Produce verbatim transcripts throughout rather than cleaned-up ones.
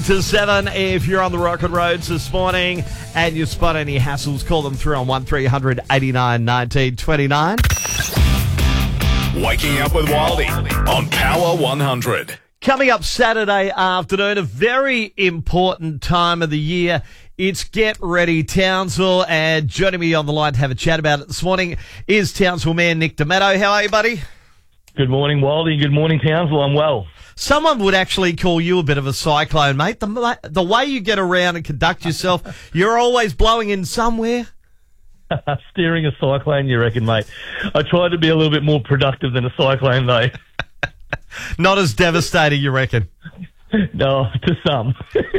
To seven, if you're on the Rocket Roads this morning and you spot any hassles, call them through on one three hundred eighty-nine nineteen twenty-nine. Waking up with Wildy on Power one hundred. Coming up Saturday afternoon, a very important time of the year. It's Get Ready Townsville, and joining me on the line to have a chat about it this morning is Townsville Mayor Nick D'Amato. How are you, buddy? Good morning, Wildy. Good morning, Townsville. I'm well. Someone would actually call you a bit of a cyclone, mate. The, the way you get around and conduct yourself, you're always blowing in somewhere. Steering a cyclone, you reckon, mate? I try to be a little bit more productive than a cyclone, though. Not as devastating, you reckon? No, to some.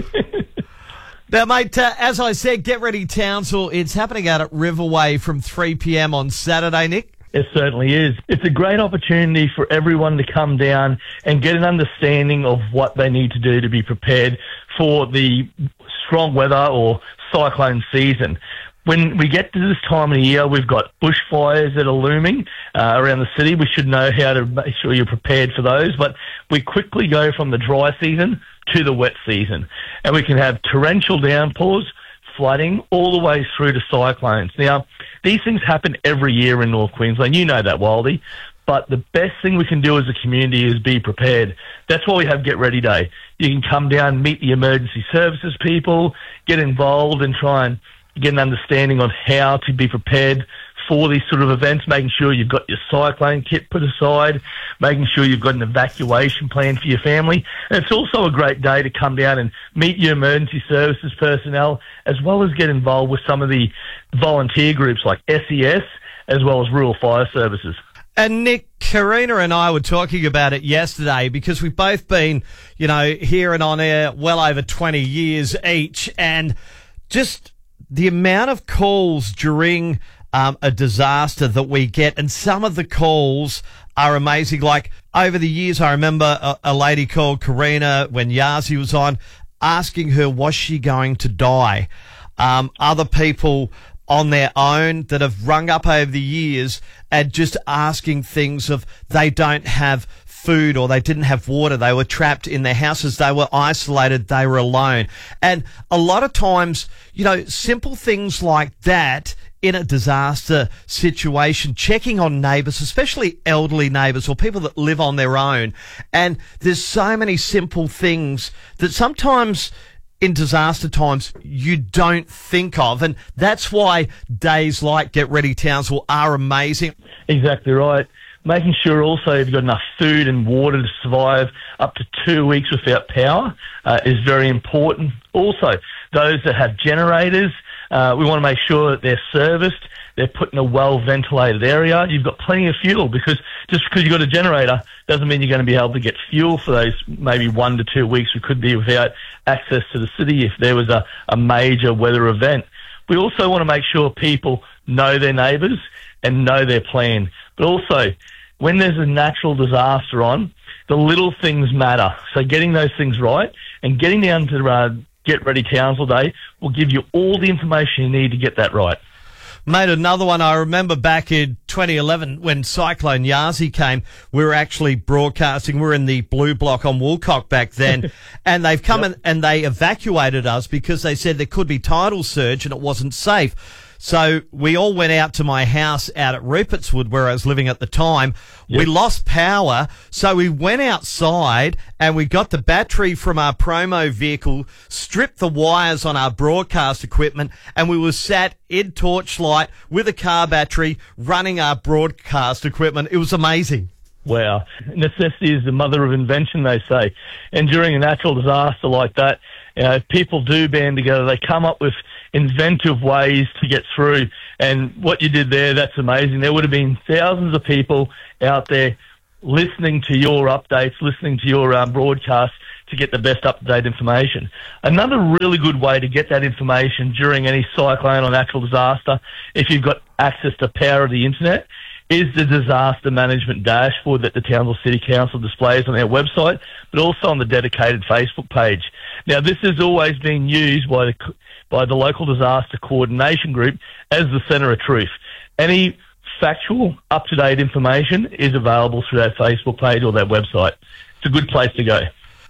Now, mate, uh, as I said, Get Ready Townsville, it's happening out at Riverway from three p.m. on Saturday, Nick. It certainly is. It's a great opportunity for everyone to come down and get an understanding of what they need to do to be prepared for the strong weather or cyclone season. When we get to this time of the year, we've got bushfires that are looming uh, around the city. We should know how to make sure you're prepared for those. But we quickly go from the dry season to the wet season. And we can have torrential downpours, flooding, all the way through to cyclones. Now, these things happen every year in North Queensland. You know that, Wildy. But the best thing we can do as a community is be prepared. That's why we have Get Ready Day. You can come down, meet the emergency services people, get involved and try and get an understanding on how to be prepared for these sort of events, making sure you've got your cyclone kit put aside, making sure you've got an evacuation plan for your family. And it's also a great day to come down and meet your emergency services personnel, as well as get involved with some of the volunteer groups like S E S, as well as Rural Fire Services. And Nick, Karina and I were talking about it yesterday because we've both been, you know, here and on air well over twenty years each, and just the amount of calls during um, a disaster that we get, and some of the calls are amazing. Like over the years, I remember a, a lady called Karina when Yazi was on, asking her, was she going to die? Um, other people on their own that have rung up over the years and just asking things of they don't have food or they didn't have water. They were trapped in their houses. They were isolated. They were alone. And a lot of times, you know, simple things like that in a disaster situation, checking on neighbours, especially elderly neighbours or people that live on their own. And there's so many simple things that sometimes in disaster times you don't think of. And that's why days like Get Ready Townsville are amazing. Exactly right. Making sure also you've got enough food and water to survive up to two weeks without power uh, is very important. Also, those that have generators, uh, we want to make sure that they're serviced, they're put in a well-ventilated area. You've got plenty of fuel, because just because you've got a generator doesn't mean you're going to be able to get fuel for those maybe one to two weeks we could be without access to the city if there was a, a major weather event. We also want to make sure people know their neighbours and know their plan. But also, when there's a natural disaster on, the little things matter. So getting those things right and getting down to uh, Get Ready Townsville Day will give you all the information you need to get that right. Mate, another one I remember back in twenty eleven when Cyclone Yazi came, we were actually broadcasting. We were in the blue block on Woolcock back then, and they've come yep. in and they evacuated us because they said there could be tidal surge and it wasn't safe. So we all went out to my house out at Rupertswood where I was living at the time. Yep. We lost power, so we went outside and we got the battery from our promo vehicle, stripped the wires on our broadcast equipment, and we were sat in torchlight with a car battery running our broadcast equipment. It was amazing. Wow. Necessity is the mother of invention, they say. And during a natural disaster like that, you know, people do band together. They come up with inventive ways to get through. And what you did there, that's amazing. There would have been thousands of people out there listening to your updates, listening to your um, broadcast to get the best up-to-date information. Another really good way to get that information during any cyclone or natural disaster, if you've got access to power of the internet, is the disaster management dashboard that the Townsville City Council displays on their website, but also on the dedicated Facebook page. Now, this has always been used by the, by the local disaster coordination group as the centre of truth. Any factual, up-to-date information is available through that Facebook page or that website. It's a good place to go.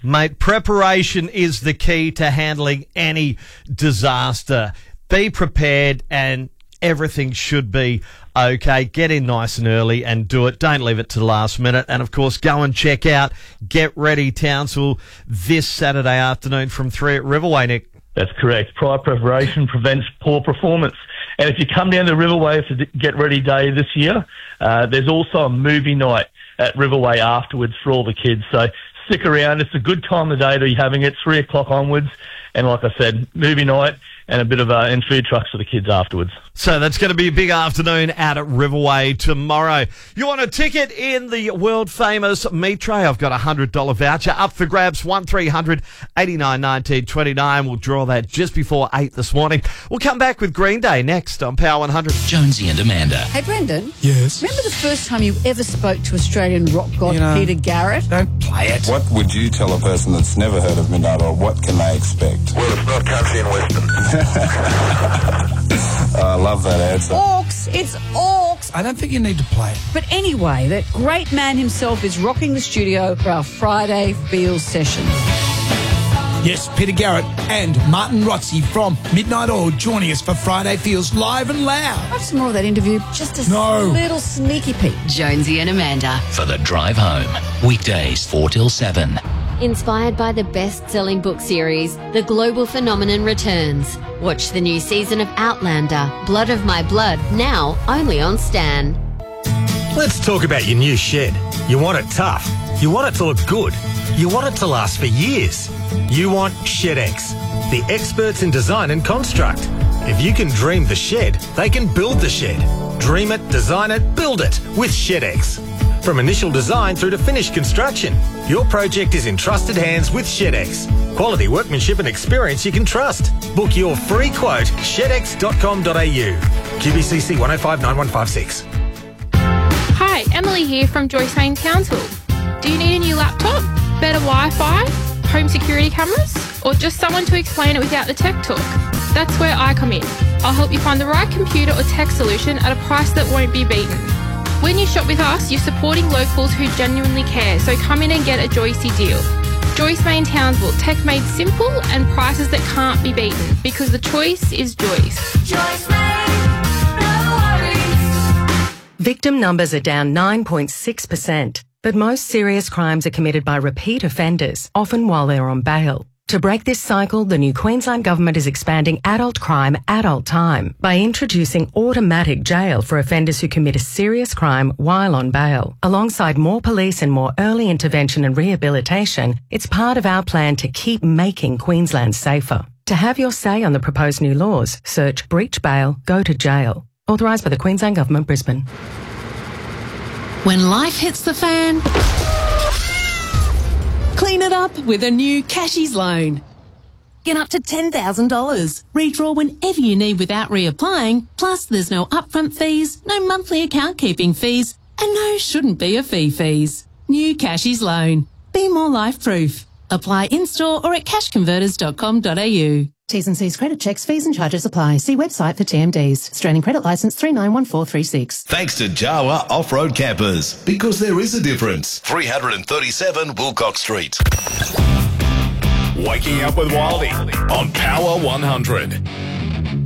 Mate, preparation is the key to handling any disaster. Be prepared and everything should be okay. Get in nice and early and do it. Don't leave it to the last minute. And, of course, go and check out Get Ready Townsville this Saturday afternoon from three at Riverway, Nick. That's correct. Prior preparation prevents poor performance. And if you come down to Riverway for the Get Ready Day this year, uh, there's also a movie night at Riverway afterwards for all the kids. So stick around. It's a good time of the day to be having it, three o'clock onwards. And like I said, movie night and a bit of uh, and food trucks for the kids afterwards. So that's going to be a big afternoon out at Riverway tomorrow. You want a ticket in the world-famous meat tray? I've got a one hundred dollars voucher up for grabs, one three hundred eighty-nine nineteen twenty-nine. We'll draw that just before eight this morning. We'll come back with Green Day next on Power one hundred. Jonesy and Amanda. Hey, Brendan. Yes? Remember the first time you ever spoke to Australian rock god You know, Peter Garrett? Don't play it. What would you tell a person that's never heard of Midnight Oil? What can they expect? Well, it's not country and western. I love that answer. Orcs. It's Orcs. I don't think you need to play it. But anyway, that great man himself is rocking the studio for our Friday Feels session. Yes, Peter Garrett and Martin Rotzi from Midnight Oil joining us for Friday Feels live and loud. Watch some more of that interview. Just a No. little sneaky peek. Jonesy and Amanda. For the drive home. Weekdays four till seven. Inspired by the best-selling book series, The Global Phenomenon returns. Watch the new season of Outlander, Blood of My Blood, now only on Stan. Let's talk about your new shed. You want it tough. You want it to look good. You want it to last for years. You want ShedX, the experts in design and construct. If you can dream the shed, they can build the shed. Dream it, design it, build it with ShedX. From initial design through to finished construction, your project is in trusted hands with ShedX. Quality workmanship and experience you can trust. Book your free quote, shed x dot com dot a u. Q B C C one oh five nine one five six. Hi, Emily here from Joyce Main Townsville. Do you need a new laptop, better Wi-Fi, home security cameras, or just someone to explain it without the tech talk? That's where I come in. I'll help you find the right computer or tech solution at a price that won't be beaten. When you shop with us, you're supporting locals who genuinely care, so come in and get a Joycey deal. Joyce Main Townsville, tech made simple and prices that can't be beaten, because the choice is Joyce. Joyce Main, no worries. Victim numbers are down nine point six percent, but most serious crimes are committed by repeat offenders, often while they're on bail. To break this cycle, the new Queensland Government is expanding adult crime, adult time by introducing automatic jail for offenders who commit a serious crime while on bail. Alongside more police and more early intervention and rehabilitation, it's part of our plan to keep making Queensland safer. To have your say on the proposed new laws, search Breach Bail, Go to Jail. Authorised by the Queensland Government, Brisbane. When life hits the fan, clean it up with a new Cashies loan. Get up to ten thousand dollars. Redraw whenever you need without reapplying. Plus, there's no upfront fees, no monthly account keeping fees, and no shouldn't be a fee fees. New Cashies loan. Be more life-proof. Apply in-store or at cash converters dot com dot a u. T's and C's credit checks, fees and charges apply. See website for T M Ds. Australian Credit Licence three nine one four three six. Thanks to Jawa Off-Road Campers, because there is a difference. three thirty-seven Wilcox Street. Waking up with Wildy on Power one hundred.